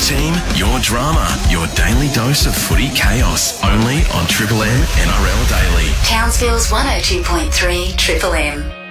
team, your drama, your daily dose of footy chaos. Only on Triple M NRL Daily. Townsville's 102.3 Triple M.